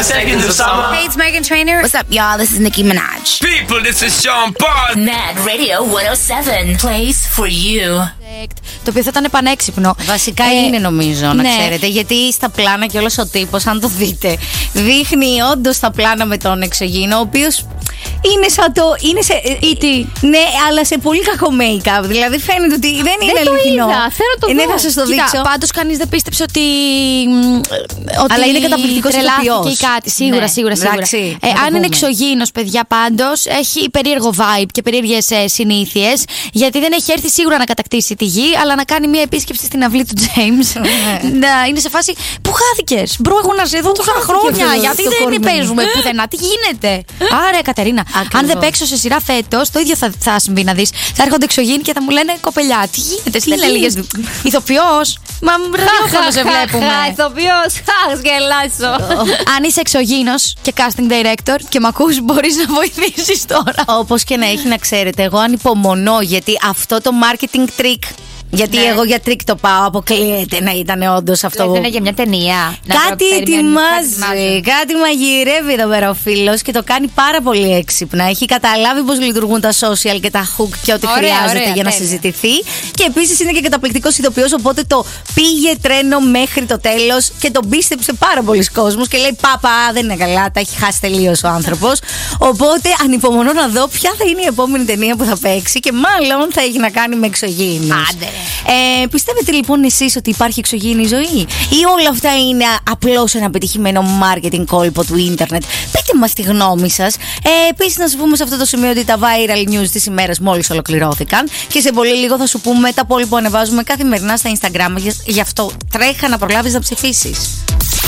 5 seconds of summer. Hey, it's Meghan Trainor. What's up, y'all? This is Nicki Minaj. People, this is Sean Paul. Mad Radio 107 plays for you. Το οποίο θα ήταν πανέξυπνο. Βασικά είναι νομίζω, να ξέρετε. Γιατί στα πλάνα και όλος ο τύπος, αν το δείτε, δείχνει όντως τα πλάνα με τον εξωγήινο, ο οποίος είναι σαν το. Είναι σε. Ναι, αλλά σε πολύ κακό make-up. Δηλαδή φαίνεται ότι δεν είναι αληθινό. Θέλω το δω. Ναι, θα σας το δείξω. Πάντως κανείς δεν πίστεψε ότι. Αλλά είναι καταπληκτικός ηθοποιός. Σίγουρα. Αν είναι εξωγήινος, παιδιά, πάντως έχει περίεργο vibe και περίεργες συνήθειες. Γιατί δεν έχει έρθει σίγουρα να κατακτήσει τη γη, αλλά να κάνει μια επίσκεψη στην αυλή του James. Να είναι σε φάση. Πού χάθηκες? Μπρο, έχω να σε δω τόσα χρόνια. Γιατί δεν παίζουμε πουθενά? Τι γίνεται? Άρα, Κατερίνα, αν δεν παίξω σε σειρά φέτος, το ίδιο θα συμβεί να δεις. Θα έρχονται εξωγήινοι και θα μου λένε κοπελιά, τι γίνεται? Τι έλεγες? Ηθοποιός? Μα ραδιόφωνο σε βλέπουμε. Ηθοποιός, γελάσω. Αν είσαι εξωγήινος και casting director και μ' ακούς, μπορείς να βοηθήσεις τώρα. Όπως και να έχει, να ξέρετε, εγώ ανυπομονώ, γιατί αυτό το marketing trick. Γιατί εγώ για τρίκ το πάω, αποκλείεται να ήταν όντως αυτό. Δεν είναι για μια ταινία. Κάτι ετοιμάζει, κάτι μαγειρεύει εδώ πέρα ο φίλος και το κάνει πάρα πολύ έξυπνα. Έχει καταλάβει πώς λειτουργούν τα social και τα hook και ό,τι χρειάζεται για να συζητηθεί. Και επίσης είναι και καταπληκτικός ηθοποιός, οπότε το πήγε τρένο μέχρι το τέλος και τον πίστεψε πάρα πολλοί κόσμος και λέει πάπα, δεν είναι καλά, τα έχει χάσει τελείως ο άνθρωπος. Οπότε ανυπομονώ να δω ποια θα είναι η επόμενη ταινία που θα παίξει και μάλλον θα έχει να κάνει με εξωγήινους. Πιστεύετε λοιπόν εσείς ότι υπάρχει εξωγήινη ζωή ή όλα αυτά είναι απλώς ένα πετυχημένο marketing κόλπο του ίντερνετ? Πείτε μας τη γνώμη σας. Επίσης να σου πούμε σε αυτό το σημείο ότι τα viral news της ημέρας μόλις ολοκληρώθηκαν και σε πολύ λίγο θα σου πούμε τα πόλη που ανεβάζουμε καθημερινά στα Instagram. Γι' αυτό τρέχα να προλάβεις να ψηφίσεις.